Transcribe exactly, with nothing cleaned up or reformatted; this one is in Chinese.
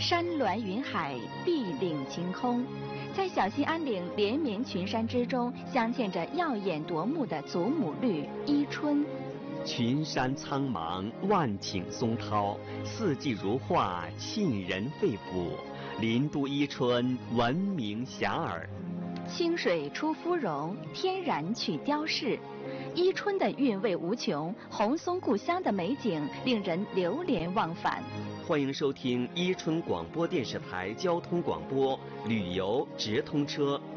山峦云海，碧岭晴空，在小兴安岭连绵群山之中，镶嵌着耀眼夺目的祖母绿伊春。 群山苍茫，万顷松涛，四季如画，沁人肺腑。林都伊春，闻名遐迩。 清水出芙蓉，天然去雕饰。伊春的韵味无穷，红松故乡的美景令人流连忘返。 欢迎收听伊春广播电视台交通广播旅游直通车